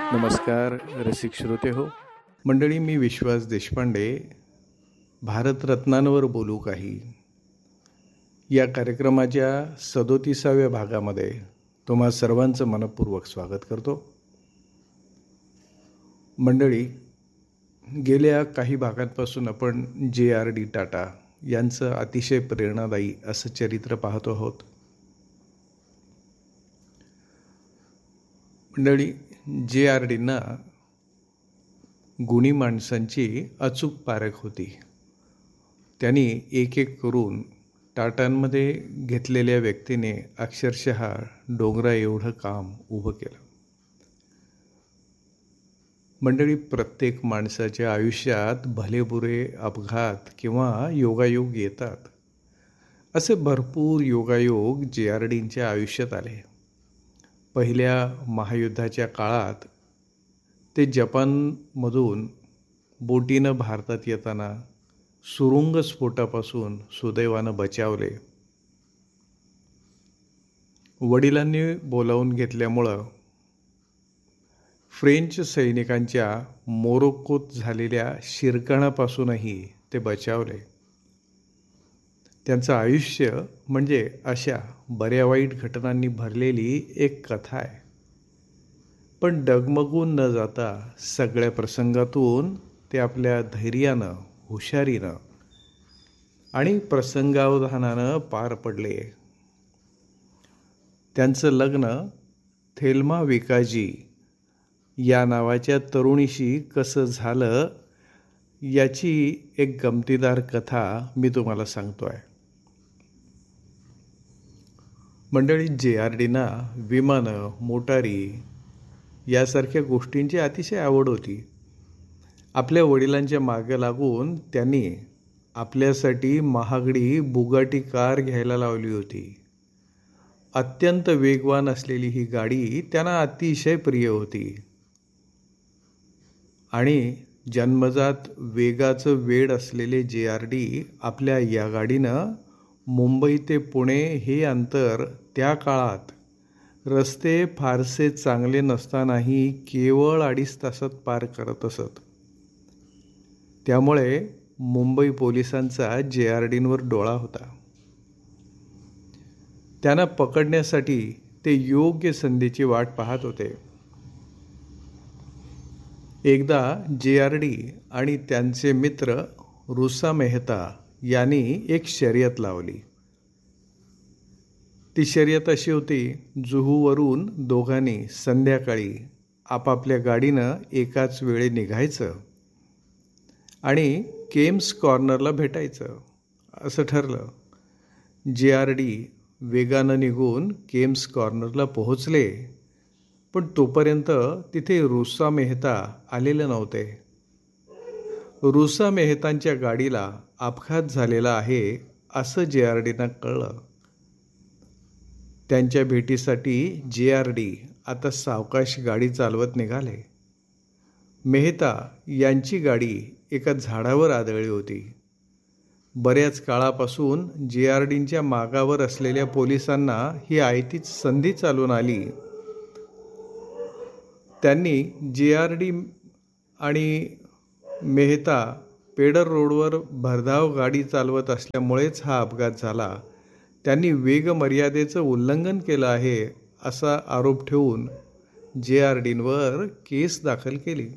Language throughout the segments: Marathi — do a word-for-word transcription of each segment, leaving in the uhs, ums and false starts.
नमस्कार रसिक श्रोते हो. मंडळी, मी विश्वास देशपांडे भारतरत्नांवर बोलू काही या कार्यक्रमाच्या सदोतीसाव्या भागामध्ये तुम्हा सर्वांचं मनपूर्वक स्वागत करतो. मंडळी, गेल्या काही भागांपासून आपण जे आर डी टाटा यांचं अतिशय प्रेरणादायी असं चरित्र पाहतो आहोत. मंडळी, जे आर डींना गुणी माणसांची अचूक पारख होती. त्यांनी एक एक करून टाटांमध्ये घेतलेल्या व्यक्तीने अक्षरशः डोंगरा एवढं काम उभं केलं. मंडळी, प्रत्येक माणसाच्या आयुष्यात भलेबुरे अपघात किंवा योगायोग येतात. असे भरपूर योगायोग जे आर डींच्या आयुष्यात आले. पहिल्या महायुद्धाच्या काळात ते जपानमधून बोटीनं भारतात येताना सुरुंग स्फोटापासून सुदैवानं बचावले. वडिलांनी बोलावून घेतल्यामुळं फ्रेंच सैनिकांच्या मोरोक्कोत झालेल्या शिरकाणापासूनही ते बचावले. त्यांचं आयुष्य म्हणजे अशा बऱ्या वाईट घटनांनी भरलेली एक कथा आहे. पण डगमगून न जाता सगळ्या प्रसंगातून ते आपल्या धैर्यानं, हुशारीनं आणि प्रसंगावधानानं पार पडले. त्यांचं लग्न थेल्मा विकाजी या नावाच्या तरुणीशी कसं झालं याची एक गमतीदार कथा मी तुम्हाला सांगतो आहे. मंडळी, जे आर डींना विमानं, मोटारी यासारख्या गोष्टींची अतिशय आवड होती. आपल्या वडिलांच्या मागे लागून त्यांनी आपल्यासाठी महागडी बुगाटी कार घ्यायला लावली होती. अत्यंत वेगवान असलेली ही गाडी त्यांना अतिशय प्रिय होती आणि जन्मजात वेगाचं वेड असलेले जे आर डी आपल्या या गाडीनं मुंबई ते पुणे हे अंतर त्या काळात रस्ते फारसे चांगले नसतानाही केवळ अडीच तासात पार करत असत. त्यामुळे मुंबई पोलिसांचा जे आर डींवर डोळा होता. त्यांना पकडण्यासाठी ते योग्य संधीची वाट पाहत होते. एकदा जे आर डी आणि त्यांचे मित्र रुसा मेहता यांनी एक शर्यत लावली. ती शर्यत अशी होती, जुहूवरून दोघांनी संध्याकाळी आपापल्या गाडीनं एकाच वेळी निघायचं आणि केम्स कॉर्नरला भेटायचं असं ठरलं. जे आर डी वेगानं निघून केम्स कॉर्नरला पोहोचले, पण तोपर्यंत तिथे रुसा मेहता आलेले नव्हते. रुसा मेहतांच्या गाडीला अपघात झालेला आहे असं जे आर डींना कळलं. त्यांच्या भेटीसाठी जे आर डी आता सावकाश गाडी चालवत निघाले. मेहता यांची गाडी एका झाडावर आदळली होती. बऱ्याच काळापासून जे आर डींच्या मागावर असलेल्या पोलिसांना ही आयतीच संधी चालून आली. त्यांनी जे आर डी आणि मेहता पेडर रोडवर भरधाव गाडी चालवत असल्यामुळेच हा अपघात झाला. त्यांनी वेगमर्यादेचं उल्लंघन केलं आहे असा आरोप ठेवून जे आर डींवर केस दाखल केली.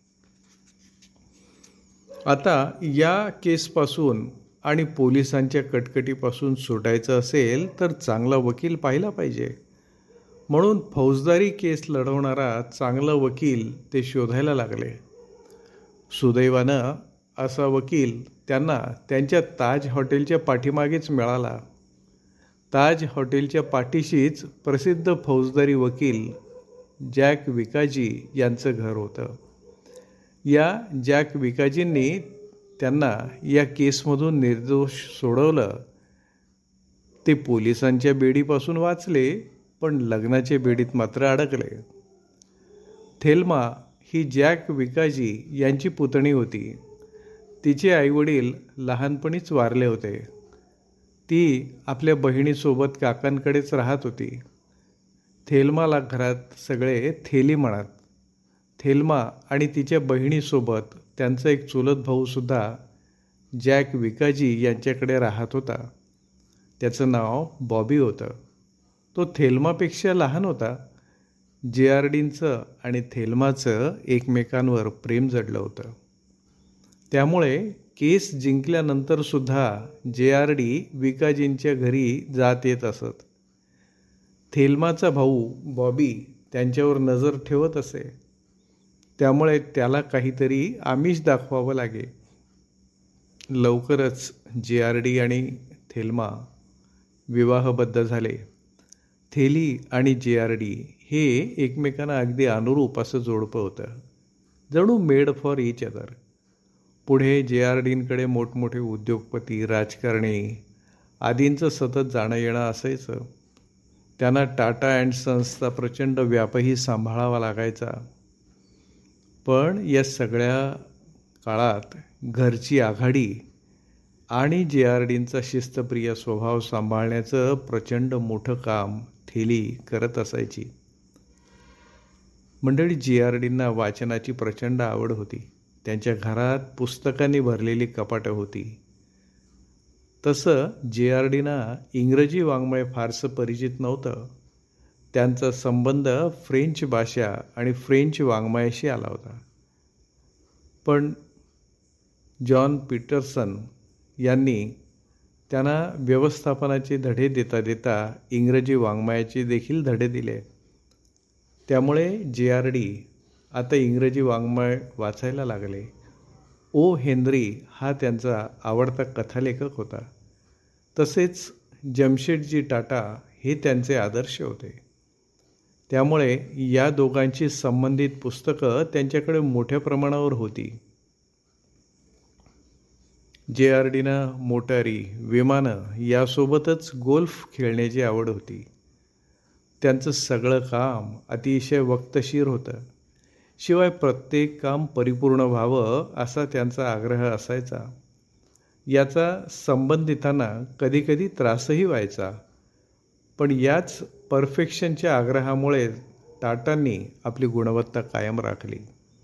आता या केसपासून आणि पोलिसांच्या कटकटीपासून सुटायचं असेल तर चांगला वकील पाहिला पाहिजे. म्हणून फौजदारी केस लढवणारा चांगला वकील ते शोधायला लागले. सुदैवानं असा वकील त्यांना त्यांच्या ताज हॉटेलच्या पाठीमागेच मिळाला. ताज हॉटेलच्या पाठीशीच प्रसिद्ध फौजदारी वकील जॅक विकाजी यांचं घर होतं. या जॅक विकाजींनी त्यांना या केसमधून निर्दोष सोडवलं. ते पोलिसांच्या बेडीपासून वाचले, पण लग्नाच्या बेडीत मात्र अडकले. थेल्मा ही जॅक विकाजी यांची पुतणी होती. तिचे आईवडील लहानपणीच वारले होते. ती आपल्या बहिणीसोबत काकांकडेच राहत होती. थेल्माला घरात सगळे थेली म्हणत. थेल्मा आणि तिच्या बहिणीसोबत त्यांचा एक चुलत भाऊसुद्धा जॅक विकाजी यांच्याकडे राहत होता. त्याचं नाव बॉबी होतं. तो थेल्मापेक्षा लहान होता. जे आर डींचं आणि थेल्माचं एकमेकांवर प्रेम जडलं होतं. त्यामुळे केस जिंकल्यानंतरसुद्धा जे आर डी विकाजींच्या घरी जात येत असत. थेल्माचा भाऊ बॉबी त्यांच्यावर नजर ठेवत असे. त्यामुळे त्याला काहीतरी आमिष दाखवावं लागे. लवकरच जे आर डी आणि थेल्मा विवाहबद्ध झाले. थेली आणि जे आर डी हे एकमेकांना अगदी अनुरूप असं जोडपं होतं, जणू मेड फॉर इच अदर. पुढे जे आर डींकडे मोठमोठे उद्योगपती, राजकारणी आदींचं सतत जाणं येणं असायचं. त्यांना टाटा अँड सन्सचा प्रचंड व्यापही सांभाळावा लागायचा. पण या सगळ्या काळात घरची आघाडी आणि जे आर डींचा शिस्तप्रिय स्वभाव सांभाळण्याचं प्रचंड मोठं काम थेली करत असायची. मंडळी, जे आर डींना वाचनाची प्रचंड आवड होती. त्यांच्या घरात पुस्तकांनी भरलेली कपाटं होती. तसं जे आर डींना इंग्रजी वाङ्मय फारसं परिचित नव्हतं. त्यांचा संबंध फ्रेंच भाषा आणि फ्रेंच वाङ्मयाशी आला होता. पण जॉन पीटरसन यांनी त्यांना व्यवस्थापनाचे धडे देता देता इंग्रजी वाङ्मयाचे देखील धडे दिले. त्यामुळे जे आर डी आता इंग्रजी वाङ्मय वाचायला लागले. ओ हेनरी हा त्यांचा आवडता कथालेखक होता. तसेच जमशेदजी टाटा हे त्यांचे आदर्श होते. त्यामुळे या दोघांची संबंधित पुस्तकं त्यांच्याकडे मोठ्या प्रमाणावर होती. जे आर डींना मोटारी, विमानं यासोबतच गोल्फ खेळण्याची आवड होती. त्यांचं सगळं काम अतिशय वक्तशीर होतं. शिवाय प्रत्येक काम परिपूर्ण व्हावं असा त्यांचा आग्रह असायचा. याचा संबंधितांना कधीकधी त्रासही व्हायचा. पण याच परफेक्शनच्या आग्रहामुळे टाटांनी आपली गुणवत्ता कायम राखली.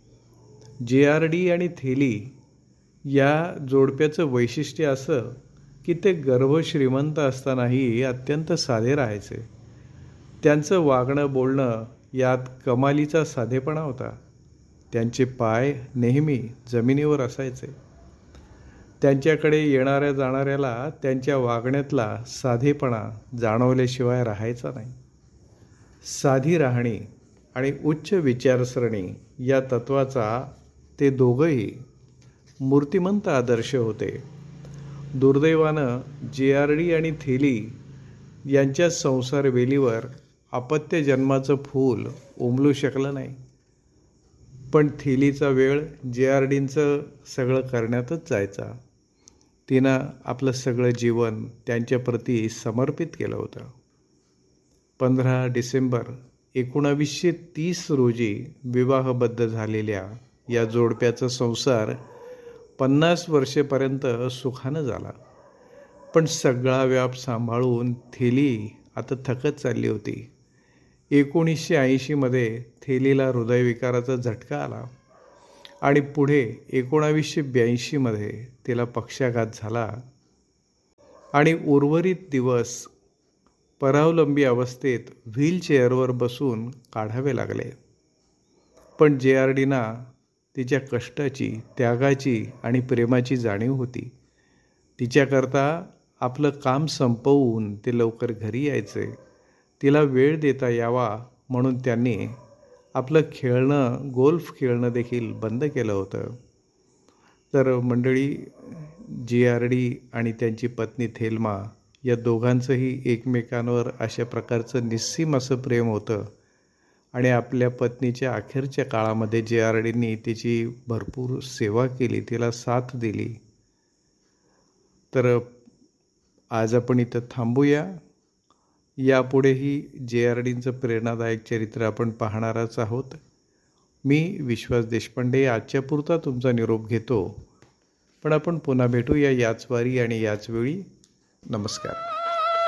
जे आर डी आणि थेली या जोडप्याचं वैशिष्ट्य असं की ते गर्भश्रीमंत असतानाही अत्यंत साधे राहायचे. त्यांचं वागणं बोलणं यात कमालीचा साधेपणा होता. त्यांचे पाय नेहमी जमिनीवर असायचे. त्यांच्याकडे येणाऱ्या जाणाऱ्याला त्यांच्या वागण्यातला साधेपणा जाणवल्याशिवाय राहायचा नाही. साधी राहणी आणि उच्च विचारसरणी या तत्वाचा ते दोघंही मूर्तिमंत आदर्श होते. दुर्दैवानं जे आर डी आणि थेली यांच्या संसारवेलीवर अपत्य जन्माचं फूल उमलू शकलं नाही. पण थेलीचा वेळ जे आर डींचं सगळं करण्यातच जायचा. तिनं आपलं सगळं जीवन त्यांच्याप्रती समर्पित केलं होतं. पंधरा डिसेंबर एकोणावीसशे तीस रोजी विवाहबद्ध झालेल्या या जोडप्याचा संसार पन्नास वर्षेपर्यंत सुखानं झाला. पण सगळा व्याप सांभाळून थेली आता थकत चालली होती. एकोणीसशे ऐंशीमध्ये थेलीला हृदयविकाराचा झटका आला आणि पुढे एकोणावीसशे ब्याऐंशीमध्ये तिला पक्षाघात झाला आणि उर्वरित दिवस परावलंबी अवस्थेत व्हीलचेअरवर बसून काढावे लागले. पण जे आर डींना तिच्या कष्टाची, त्यागाची आणि प्रेमाची जाणीव होती. तिच्याकरता आपलं काम संपवून ते लवकर घरी यायचे. तिला वेळ देता यावा म्हणून त्यांनी आपलं खेळणं, गोल्फ खेळणं देखील बंद केलं होतं. तर मंडळी, जे आर डी आणि त्यांची पत्नी थेल्मा या दोघांचंही एकमेकांवर अशा प्रकारचं निस्सीम असं प्रेम होतं आणि आपल्या पत्नीच्या अखेरच्या काळामध्ये जे आर डींनी तिची भरपूर सेवा केली, तिला साथ दिली. तर आज आपण इथं थांबूया. यापुढेही जे आर डींचं प्रेरणादायक चरित्र आपण पाहणारच आहोत. मी विश्वास देशपांडे आजच्या पुरता तुमचा निरोप घेतो. पण आपण पुन्हा भेटूया याच वारी आणि याच वेळी. नमस्कार.